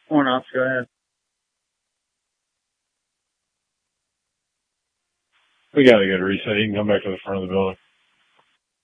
Morning, officer. Go ahead. We got to get a reset. You can come back to the front of the building.